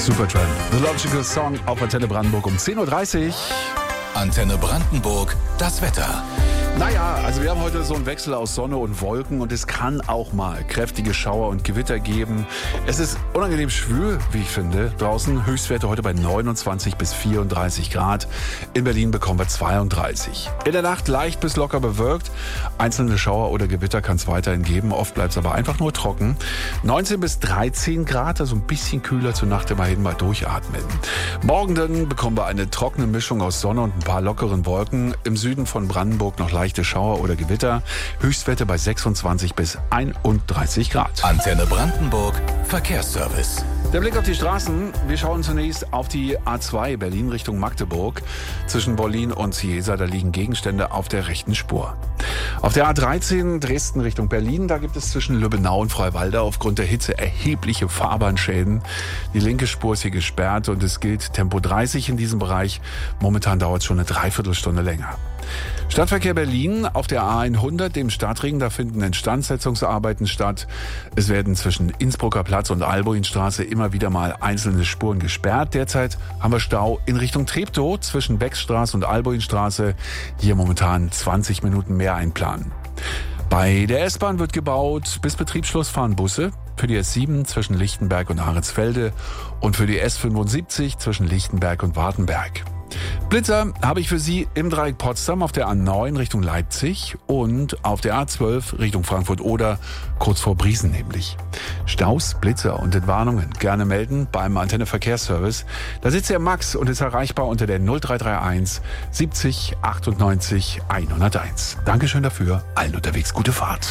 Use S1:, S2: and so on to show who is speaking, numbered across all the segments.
S1: Supertramp, The Logical Song auf Antenne Brandenburg um 10.30 Uhr.
S2: Antenne Brandenburg, das Wetter.
S1: Naja, also wir haben heute so einen Wechsel aus Sonne und Wolken und es kann auch mal kräftige Schauer und Gewitter geben. Es ist unangenehm schwül, wie ich finde. Draußen Höchstwerte heute bei 29 bis 34 Grad. In Berlin bekommen wir 32. In der Nacht leicht bis locker bewölkt. Einzelne Schauer oder Gewitter kann es weiterhin geben. Oft bleibt es aber einfach nur trocken. 19 bis 13 Grad, also ein bisschen kühler zur Nacht, immerhin mal durchatmen. Morgen dann bekommen wir eine trockene Mischung aus Sonne und ein paar lockeren Wolken. Im Süden von Brandenburg noch leichte Schauer oder Gewitter. Höchstwerte bei 26 bis 31 Grad.
S2: Antenne Brandenburg, Verkehrsservice.
S1: Der Blick auf die Straßen. Wir schauen zunächst auf die A2 Berlin Richtung Magdeburg. Zwischen Bollin und Cieza, da liegen Gegenstände auf der rechten Spur. Auf der A13 Dresden Richtung Berlin, da gibt es zwischen Lübbenau und Freiwalde aufgrund der Hitze erhebliche Fahrbahnschäden. Die linke Spur ist hier gesperrt und es gilt Tempo 30 in diesem Bereich. Momentan dauert es schon eine Dreiviertelstunde länger. Stadtverkehr Berlin auf der A100, dem Stadtring, da finden Instandsetzungsarbeiten statt. Es werden zwischen Innsbrucker Platz und Alboinstraße immer wieder mal einzelne Spuren gesperrt. Derzeit haben wir Stau in Richtung Treptow zwischen Beckstraße und Alboinstraße. Hier momentan 20 Minuten mehr einplanen. Bei der S-Bahn wird gebaut. Bis Betriebsschluss fahren Busse. Für die S7 zwischen Lichtenberg und Ahrensfelde und für die S75 zwischen Lichtenberg und Wartenberg. Blitzer habe ich für Sie im Dreieck Potsdam auf der A9 Richtung Leipzig und auf der A12 Richtung Frankfurt-Oder, kurz vor Briesen nämlich. Staus, Blitzer und Entwarnungen gerne melden beim Antenne Verkehrsservice. Da sitzt der Max und ist erreichbar unter der 0331 70 98 101. Dankeschön dafür, allen unterwegs gute Fahrt.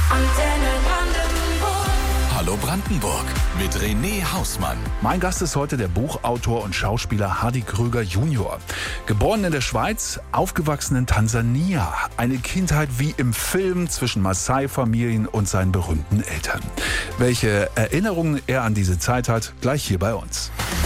S2: Hallo Brandenburg mit René Hausmann.
S1: Mein Gast ist heute der Buchautor und Schauspieler Hardy Krüger Junior. Geboren in der Schweiz, aufgewachsen in Tansania. Eine Kindheit wie im Film zwischen Maasai-Familien und seinen berühmten Eltern. Welche Erinnerungen er an diese Zeit hat, gleich hier bei uns.